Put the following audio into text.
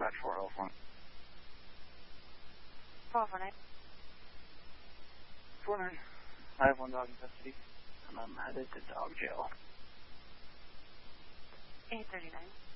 dispatch 404. 449. 49. I have one dog in custody, and I'm headed to dog jail. 839.